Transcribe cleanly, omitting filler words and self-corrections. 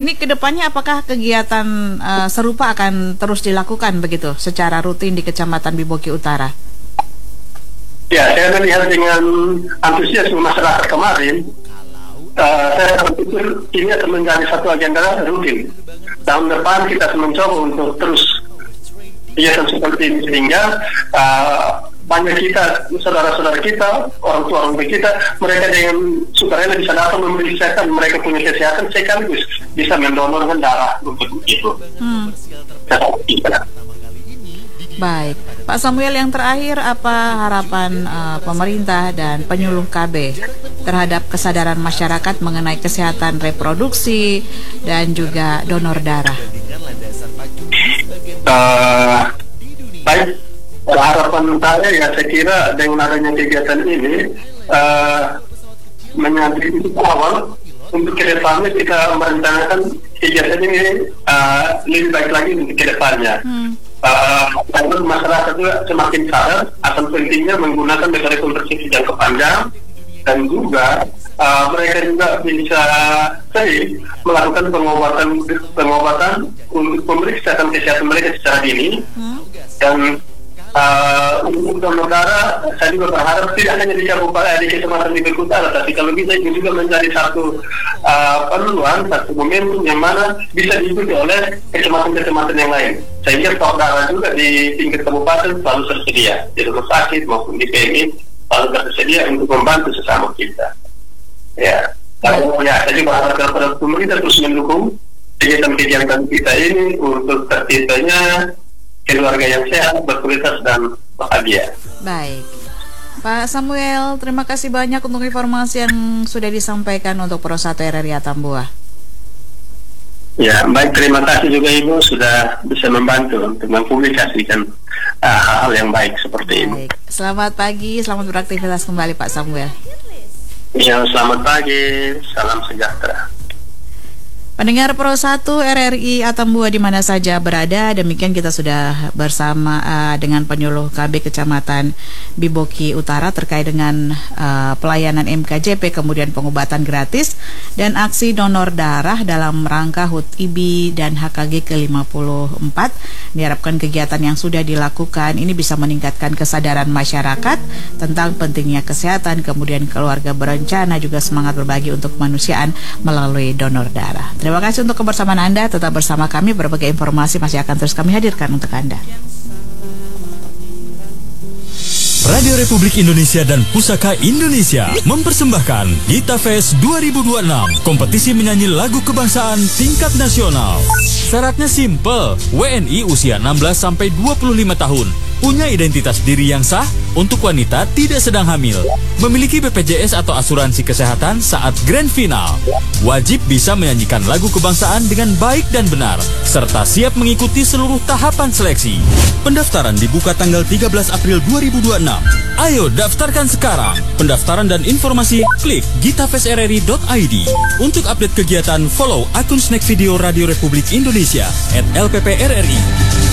Ini kedepannya apakah kegiatan serupa akan terus dilakukan begitu secara rutin di Kecamatan Biboki Utara? Ya, saya melihat dengan antusiasme masyarakat kemarin, saya berpikir ini akan menjadi satu agenda rutin. Tahun depan kita akan mencoba untuk terus kegiatan seperti ini, sehingga banyak kita, saudara-saudara kita, orang tua kita, mereka dengan sukarela bisa datang memeriksakan mereka punya kesehatan sekaligus bisa mendonorkan darah untuk itu. Baik, Pak Samuel, yang terakhir apa harapan pemerintah dan penyuluh KB terhadap kesadaran masyarakat mengenai kesehatan reproduksi dan juga donor darah? Baik, harapan saya kira dengan adanya kegiatan ini menjadi titik awal untuk kedepannya kita merencanakan kegiatan ini lebih baik lagi untuk kedepannya. Karena masyarakat juga semakin sadar akan pentingnya menggunakan metode kontrasepsi jangka panjang, dan juga mereka juga bisa melakukan pengobatan untuk memeriksakan kesehatan mereka secara dini. Dan untuk donor darah, saya juga berharap tidak hanya di Kecamatan Biboki Utara, tapi kalau bisa ini juga menjadi satu peluang, satu momentum yang mana bisa diikuti oleh kecamatan-kecamatan yang lain, sehingga stok darah juga di tingkat kabupaten selalu tersedia di rumah sakit maupun di PMI, selalu tersedia untuk membantu sesama kita. Ya, saya juga berharap kepada pemerintah terus mendukung kegiatan-kegiatan kita ini untuk terciptanya keluarga yang sehat, berkualitas, dan bahagia. Baik, Pak Samuel, terima kasih banyak untuk informasi yang sudah disampaikan untuk Pro 1 RRI Atambua. Ya, baik, terima kasih juga Ibu sudah bisa membantu untuk mempublikasikan hal-hal yang baik seperti ini. Selamat pagi, selamat beraktivitas kembali Pak Samuel. Ya, selamat pagi, salam sejahtera. Pendengar Pro 1 RRI Atambua di mana saja berada, demikian kita sudah bersama dengan penyuluh KB Kecamatan Biboki Utara terkait dengan pelayanan MKJP, kemudian pengobatan gratis dan aksi donor darah dalam rangka HUT IBI dan HKG ke-54. Diharapkan kegiatan yang sudah dilakukan ini bisa meningkatkan kesadaran masyarakat tentang pentingnya kesehatan, kemudian keluarga berencana, juga semangat berbagi untuk kemanusiaan melalui donor darah. Terima kasih untuk kebersamaan Anda. Tetap bersama kami, berbagai informasi masih akan terus kami hadirkan untuk Anda. Radio Republik Indonesia dan Pusaka Indonesia mempersembahkan Gita Fest 2026, kompetisi menyanyi lagu kebangsaan tingkat nasional. Syaratnya simple, WNI usia 16-25 tahun, punya identitas diri yang sah, untuk wanita tidak sedang hamil, memiliki BPJS atau asuransi kesehatan saat grand final, wajib bisa menyanyikan lagu kebangsaan dengan baik dan benar, serta siap mengikuti seluruh tahapan seleksi. Pendaftaran dibuka tanggal 13 April 2026. Ayo daftarkan sekarang. Pendaftaran dan informasi klik gitafestrri.id. Untuk update kegiatan, follow akun Snack Video Radio Republik Indonesia @LPPRRI.